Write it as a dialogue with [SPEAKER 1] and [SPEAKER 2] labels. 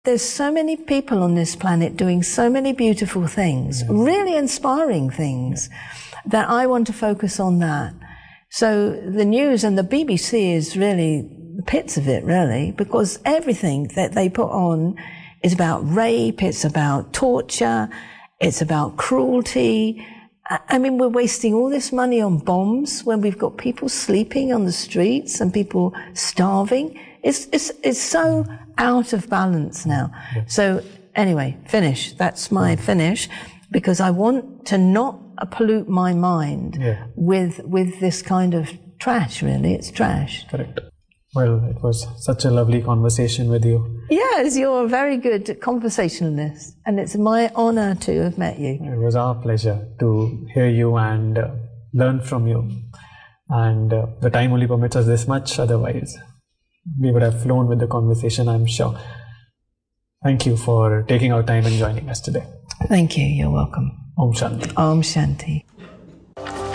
[SPEAKER 1] There's so many people on this planet doing so many beautiful things, really inspiring things, that I want to focus on that. So the news and the BBC is really the pits of it, really, because everything that they put on is about rape, it's about torture, it's about cruelty. I mean, we're wasting all this money on bombs when we've got people sleeping on the streets and people starving. It's so out of balance now. So anyway, finish. That's my finish, because I want to not pollute my mind with this kind of trash, really. It's trash.
[SPEAKER 2] Correct. Well, it was such a lovely conversation with you.
[SPEAKER 1] Yes, you're a very good conversationalist, and it's my honor to have met you.
[SPEAKER 2] It was our pleasure to hear you and learn from you. And the time only permits us this much, otherwise we would have flown with the conversation, I'm sure. Thank you for taking our time and joining us today.
[SPEAKER 1] Thank you. You're welcome.
[SPEAKER 2] Om Shanti.
[SPEAKER 1] Om Shanti.